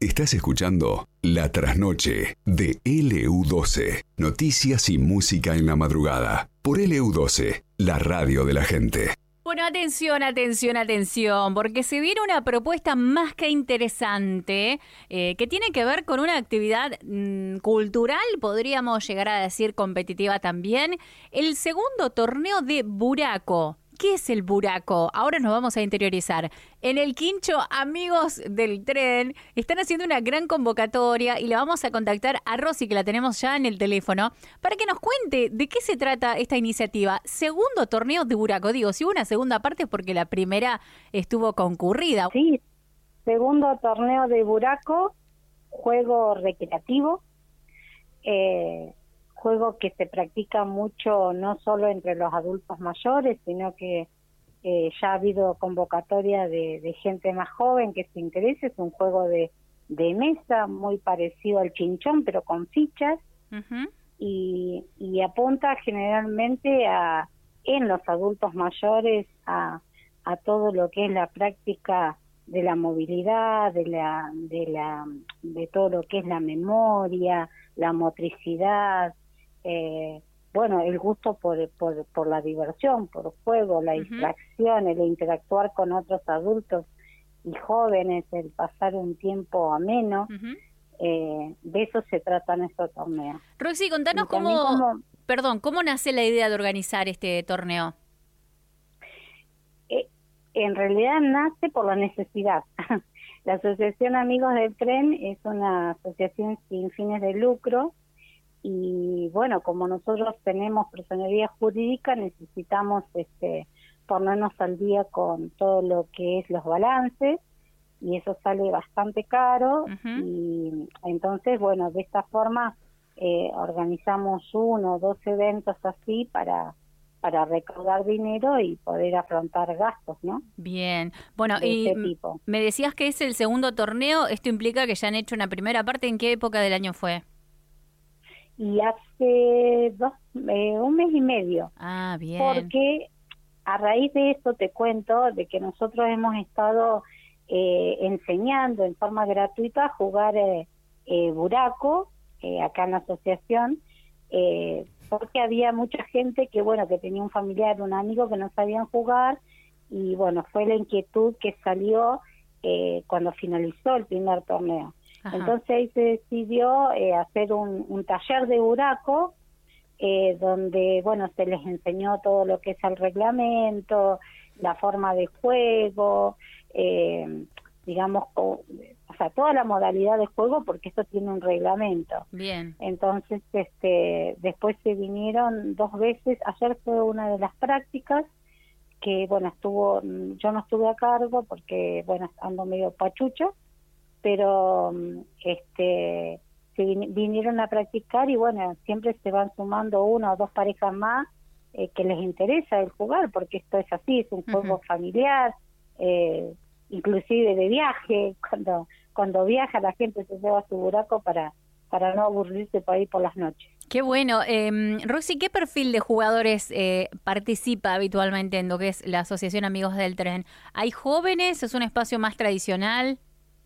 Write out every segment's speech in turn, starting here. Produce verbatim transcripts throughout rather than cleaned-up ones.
Estás escuchando La Trasnoche de L U doce. Noticias y música en la madrugada. Por L U doce, la radio de la gente. Bueno, atención, atención, atención, porque se viene una propuesta más que interesante eh, que tiene que ver con una actividad mmm, cultural, podríamos llegar a decir competitiva también, el segundo torneo de Buraco. ¿Qué es el Buraco? Ahora nos vamos a interiorizar. En el Quincho, amigos del tren, están haciendo una gran convocatoria y le vamos a contactar a Rosy, que la tenemos ya en el teléfono, para que nos cuente de qué se trata esta iniciativa. Segundo torneo de Buraco. Digo, si hubo una segunda parte es porque la primera estuvo concurrida. Sí, segundo torneo de Buraco, juego recreativo, eh... juego que se practica mucho no solo entre los adultos mayores, sino que eh, ya ha habido convocatoria de, de gente más joven que se interese. Es un juego de, de mesa muy parecido al chinchón, pero con fichas, uh-huh. y, y apunta generalmente a en los adultos mayores a, a todo lo que es la práctica de la movilidad, de la de la de todo lo que es la memoria, la motricidad. Eh, bueno, el gusto por, por por la diversión, por el juego, la uh-huh. distracción, el interactuar con otros adultos y jóvenes, el pasar un tiempo ameno, uh-huh. eh, de eso se trata nuestro torneo. Roxy, contanos cómo, cómo, perdón, ¿cómo nace la idea de organizar este torneo? Eh, en realidad nace por la necesidad. La Asociación Amigos del Tren es una asociación sin fines de lucro. Y bueno, como nosotros tenemos personería jurídica, necesitamos este ponernos al día con todo lo que es los balances, y eso sale bastante caro. Uh-huh. Y entonces, bueno, de esta forma eh, organizamos uno o dos eventos así para para recaudar dinero y poder afrontar gastos, ¿no? Bien. Bueno, de y este tipo. Me decías que es el segundo torneo. Esto implica que ya han hecho una primera parte. ¿En qué época del año fue? Y hace dos, eh, un mes y medio. Ah, bien. Porque a raíz de esto te cuento de que nosotros hemos estado eh, enseñando en forma gratuita a jugar eh, eh, Buraco, eh, acá en la asociación, eh, porque había mucha gente que, bueno, que tenía un familiar, un amigo que no sabían jugar, y bueno, fue la inquietud que salió eh, cuando finalizó el primer torneo. Ajá. Entonces ahí se decidió eh, hacer un, un taller de Buraco, eh, donde, bueno, se les enseñó todo lo que es el reglamento, la forma de juego, eh, digamos, o, o sea, toda la modalidad de juego, porque esto tiene un reglamento. Bien. Entonces, este, después se vinieron dos veces. Ayer fue una de las prácticas que, bueno, estuvo, yo no estuve a cargo porque, bueno, ando medio pachucho, pero este se vin- vinieron a practicar, y bueno, siempre se van sumando una o dos parejas más eh, que les interesa el jugar, porque esto es así, es un juego uh-huh. familiar, eh, inclusive de viaje. Cuando cuando viaja la gente se lleva su buraco para para no aburrirse por ahí por las noches. Qué bueno. Eh, Roxy, ¿qué perfil de jugadores eh, participa habitualmente en lo que es la Asociación Amigos del Tren? ¿Hay jóvenes? ¿Es un espacio más tradicional?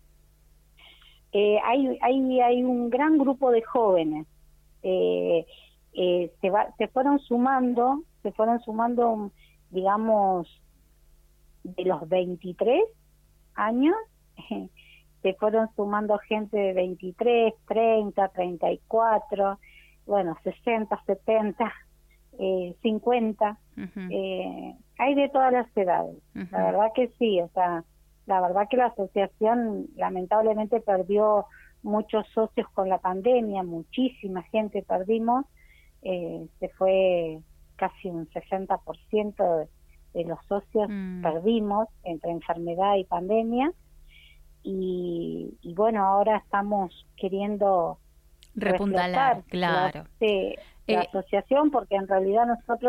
Eh, hay, hay, hay un gran grupo de jóvenes. Eh, eh, se, va, se fueron sumando, se fueron sumando, digamos, de los veintitrés años, eh, se fueron sumando gente de veintitrés, treinta, treinta y cuatro, bueno, sesenta, setenta, eh, cincuenta, uh-huh. eh, hay de todas las edades. Uh-huh. La verdad que sí, o sea, la verdad que la asociación lamentablemente perdió muchos socios con la pandemia, muchísima gente perdimos, eh, se fue casi un sesenta por ciento de, de los socios mm. perdimos entre enfermedad y pandemia, y, y bueno, ahora estamos queriendo repuntalar, claro. La, sí, la eh, asociación, porque en realidad nosotros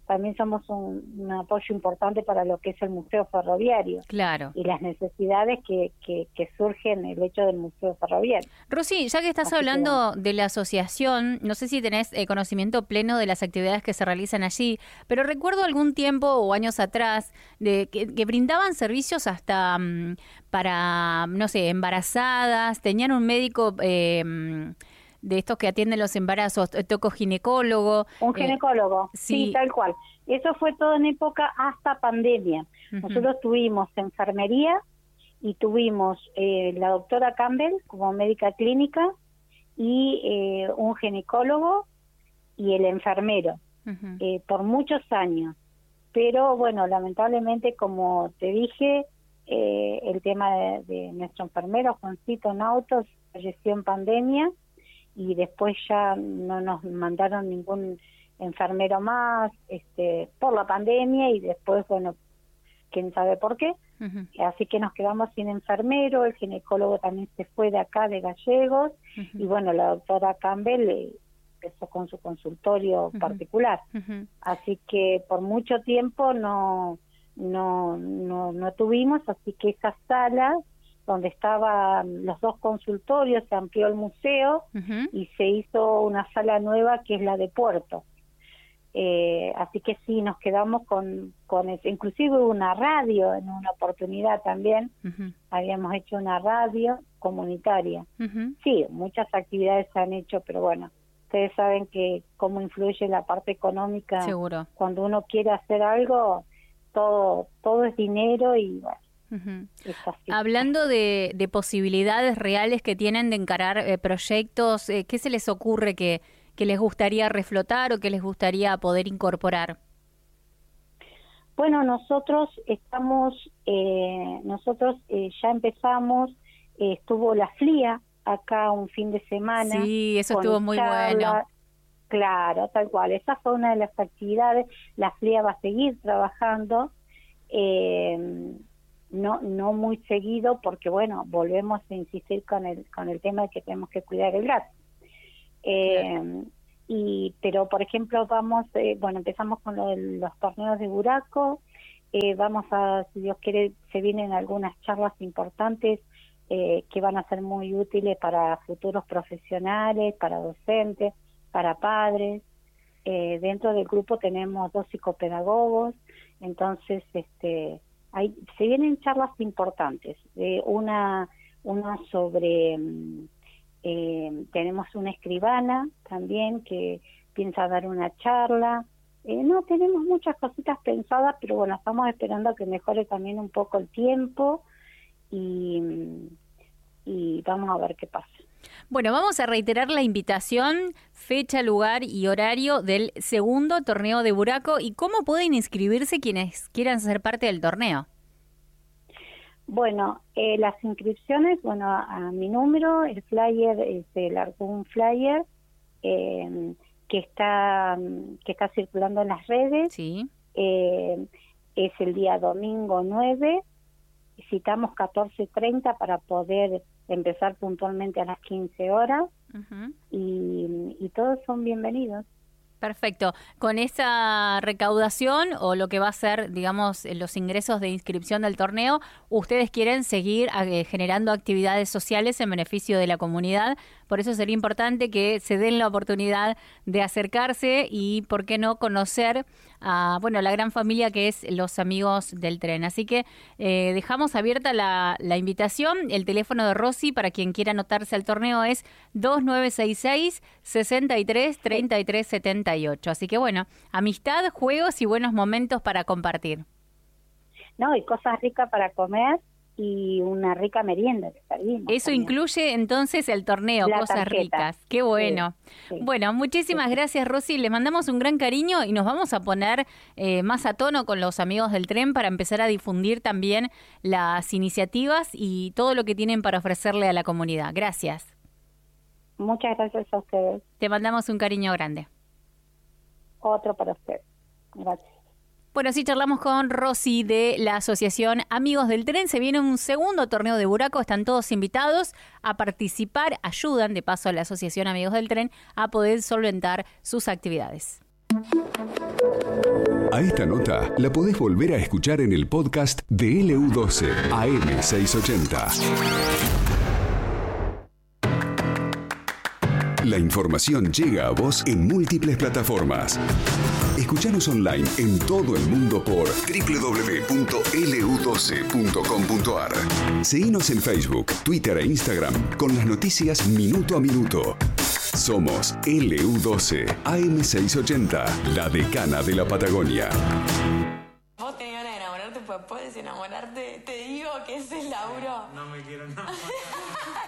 también somos un, un apoyo importante para lo que es el Museo Ferroviario. Claro. Y las necesidades que, que, que surgen el hecho del Museo Ferroviario. Rosy, ya que estás Así hablando que... de la asociación, no sé si tenés eh, conocimiento pleno de las actividades que se realizan allí, pero recuerdo algún tiempo o años atrás de que, que brindaban servicios hasta um, para, no sé, embarazadas, tenían un médico... Eh, de estos que atienden los embarazos, toco ginecólogo. Un ginecólogo, eh, sí. sí, tal cual. Eso fue todo en época hasta pandemia. Uh-huh. Nosotros tuvimos enfermería y tuvimos eh, la doctora Campbell como médica clínica y eh, un ginecólogo y el enfermero uh-huh. eh, por muchos años. Pero bueno, lamentablemente, como te dije, eh, el tema de, de nuestro enfermero, Juancito Nautos, falleció en pandemia. Y después ya no nos mandaron ningún enfermero más este por la pandemia y después, bueno, quién sabe por qué. Uh-huh. Así que nos quedamos sin enfermero, el ginecólogo también se fue de acá, de Gallegos, uh-huh. y bueno, la doctora Campbell eh, empezó con su consultorio uh-huh. particular. Uh-huh. Así que por mucho tiempo no, no, no, no tuvimos, así que esa sala donde estaban los dos consultorios, se amplió el museo uh-huh. y se hizo una sala nueva que es la de Puerto. Eh, así que sí, nos quedamos con, con eso. Inclusive hubo una radio en una oportunidad también, uh-huh. habíamos hecho una radio comunitaria. Uh-huh. Sí, muchas actividades se han hecho, pero bueno, ustedes saben que cómo influye la parte económica. Seguro. Cuando uno quiere hacer algo, todo, todo es dinero y bueno. Uh-huh. Hablando de, de posibilidades reales que tienen de encarar eh, proyectos, eh, ¿qué se les ocurre que, que les gustaría reflotar o que les gustaría poder incorporar? Bueno, nosotros estamos, eh, nosotros eh, ya empezamos, eh, estuvo la F L I A acá un fin de semana. Sí, eso estuvo muy charla. Bueno. Claro, tal cual, esa fue una de las actividades, la F L I A va a seguir trabajando, eh, no no muy seguido porque bueno, volvemos a insistir con el con el tema de que tenemos que cuidar el gas. Eh, claro. Y pero por ejemplo vamos, eh, bueno, empezamos con lo de los torneos de buraco, eh, vamos a, si Dios quiere, se vienen algunas charlas importantes eh, que van a ser muy útiles para futuros profesionales, para docentes, para padres. Eh, dentro del grupo tenemos dos psicopedagogos, entonces este Hay, se vienen charlas importantes, eh, una una sobre, eh, tenemos una escribana también que piensa dar una charla, eh, no, tenemos muchas cositas pensadas, pero bueno, estamos esperando a que mejore también un poco el tiempo y, y vamos a ver qué pasa. Bueno, vamos a reiterar la invitación, fecha, lugar y horario del segundo torneo de buraco y cómo pueden inscribirse quienes quieran ser parte del torneo. Bueno, eh, las inscripciones, bueno, a, a mi número, el flyer, este, largó un flyer eh, que está que está circulando en las redes. Sí. Eh, es el día domingo nueve, citamos catorce treinta para poder empezar puntualmente a las quince horas, uh-huh. y, y todos son bienvenidos. Perfecto. Con esa recaudación o lo que va a ser, digamos, los ingresos de inscripción del torneo, ustedes quieren seguir eh, generando actividades sociales en beneficio de la comunidad. Por eso sería importante que se den la oportunidad de acercarse y, ¿por qué no?, conocer a, bueno, la gran familia que es los Amigos del Tren. Así que eh, dejamos abierta la, la invitación. El teléfono de Rosy para quien quiera anotarse al torneo es dos nueve seis seis, seis tres, tres tres siete ocho. Así que bueno, amistad, juegos y buenos momentos para compartir. No, y cosas ricas para comer y una rica merienda que servimos. Eso también. Incluye entonces el torneo, la cosas tarjeta. Ricas. Qué bueno. Sí, sí. Bueno, muchísimas sí. gracias, Rosy. Les mandamos un gran cariño y nos vamos a poner eh, más a tono con los Amigos del Tren para empezar a difundir también las iniciativas y todo lo que tienen para ofrecerle a la comunidad. Gracias. Muchas gracias a ustedes. Te mandamos un cariño grande. Otro para ustedes. Gracias. Bueno, sí, charlamos con Rosy de la Asociación Amigos del Tren. Se viene un segundo torneo de buraco. Están todos invitados a participar. Ayudan, de paso, a la Asociación Amigos del Tren a poder solventar sus actividades. A esta nota la podés volver a escuchar en el podcast de L U doce A M seiscientos ochenta. La información llega a vos en múltiples plataformas. Escuchanos online en todo el mundo por doble u doble u doble u punto L U doce punto com punto A R. Seguinos en Facebook, Twitter e Instagram con las noticias minuto a minuto. Somos L U doce A M seiscientos ochenta, la decana de la Patagonia. Vos tenías ganas de enamorarte, pues puedes enamorarte. Te digo que ese es Lauro. No me quiero enamorar.